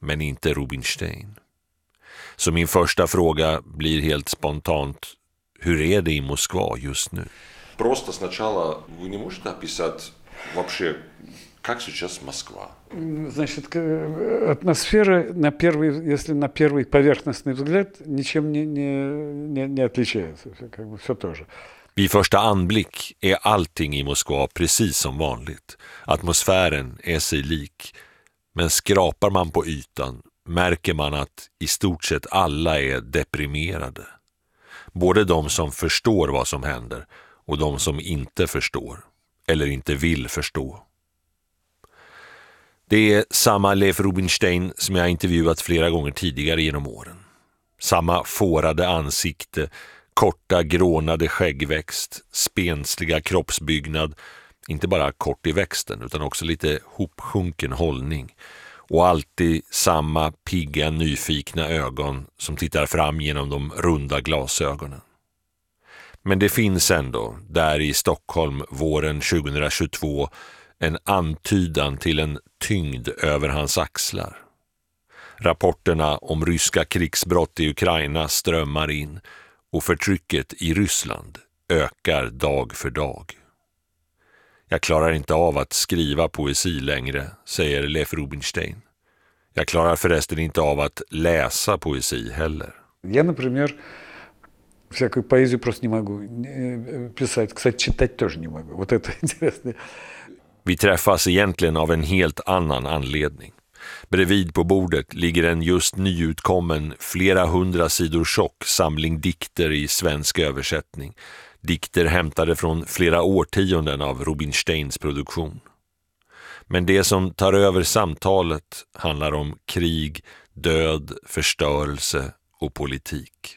men inte Rubinstein. Så min första fråga blir helt spontant: hur är det i Moskva just nu? Просто сначала вы не можете описать вообще, как сейчас Москва? Значит, атмосфера, если на первый поверхностный взгляд, ничем не отличается. Как бы все то же. Vid första anblick är allting i Moskva precis som vanligt. Atmosfären är sig lik. Men skrapar man på ytan märker man att i stort sett alla är deprimerade. Både de som förstår vad som händer och de som inte förstår eller inte vill förstå. Det är samma Lev Rubinstein som jag intervjuat flera gånger tidigare genom åren. Samma fårade ansikte, korta grånade skäggväxt, spensliga kroppsbyggnad, inte bara kort i växten utan också lite hopsjunken hållning. Och alltid samma pigga, nyfikna ögon som tittar fram genom de runda glasögonen. Men det finns ändå, där i Stockholm våren 2022, en antydan till en tyngd över hans axlar. Rapporterna om ryska krigsbrott i Ukraina strömmar in och förtrycket i Ryssland ökar dag för dag. Jag klarar inte av att skriva poesi längre, säger Lev Rubinstein. Jag klarar förresten inte av att läsa poesi heller. Я, например, всякую поэзию просто не могу писать. Кстати, читать тоже не могу. Вот это интересно. Vi träffas egentligen av en helt annan anledning. Bredvid på bordet ligger en just nyutkommen, flera 100 sidor tjock samling dikter i svensk översättning. Dikter hämtade från flera årtionden av Rubinsteins produktion. Men det som tar över samtalet handlar om krig, död, förstörelse och politik.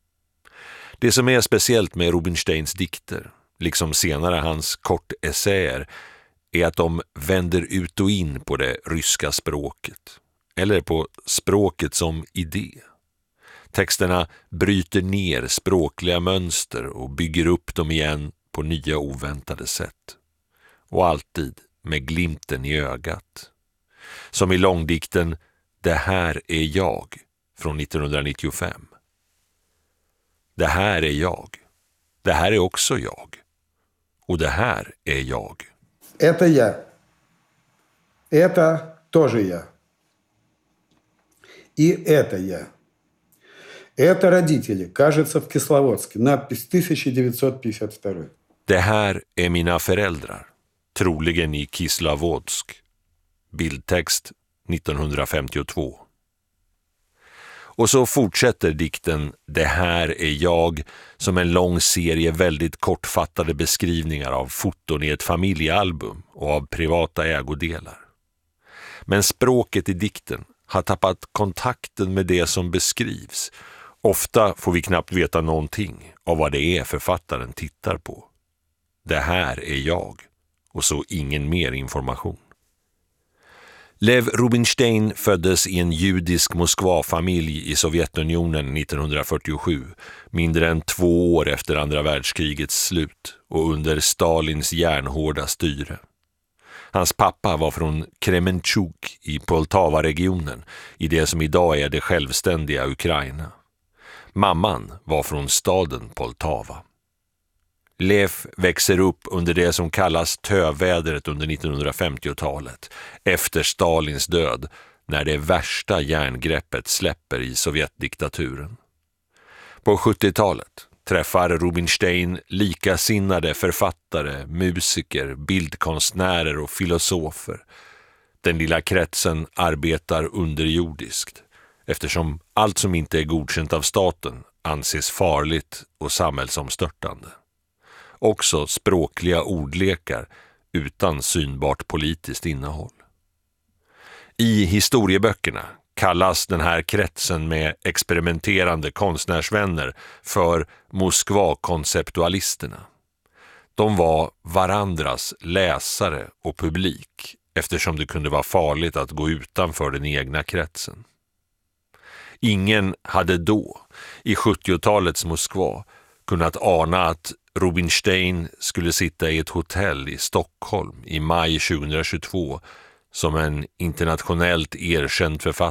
Det som är speciellt med Rubinsteins dikter, liksom senare hans kortessäer, är att de vänder ut och in på det ryska språket, eller på språket som idé. Texterna bryter ner språkliga mönster och bygger upp dem igen på nya oväntade sätt. Och alltid med glimten i ögat. Som i långdikten Det här är jag från 1995. Det här är jag. Det här är också jag. Och det här är jag. Это я. Это тоже я. И это я. Это родители, кажется, в Кисловодске. Надпись 1952. Det här är mina föräldrar. Troligen i Kislovodsk. Bildtext 1952. Och så fortsätter dikten Det här är jag som en lång serie väldigt kortfattade beskrivningar av foton i ett familjealbum och av privata ägodelar. Men språket i dikten har tappat kontakten med det som beskrivs. Ofta får vi knappt veta någonting av vad det är författaren tittar på. Det här är jag, och så ingen mer information. Lev Rubinstein föddes i en judisk Moskva-familj i Sovjetunionen 1947, mindre än 2 år efter andra världskrigets slut och under Stalins järnhårda styre. Hans pappa var från Kremenchuk i Poltava-regionen, i det som idag är det självständiga Ukraina. Mamman var från staden Poltava. Lev växer upp under det som kallas tövädret under 1950-talet, efter Stalins död, när det värsta järngreppet släpper i Sovjetdiktaturen. På 70-talet träffar Rubinstein likasinnade författare, musiker, bildkonstnärer och filosofer. Den lilla kretsen arbetar underjordiskt, eftersom allt som inte är godkänt av staten anses farligt och samhällsomstörtande. Också språkliga ordlekar utan synbart politiskt innehåll. I historieböckerna kallas den här kretsen med experimenterande konstnärsvänner för Moskva-konceptualisterna. De var varandras läsare och publik, eftersom det kunde vara farligt att gå utanför den egna kretsen. Ingen hade då, i 70-talets Moskva, kunnat ana att Rubinstein skulle sitta i ett hotell i Stockholm i maj 2022 som en internationellt erkänd författare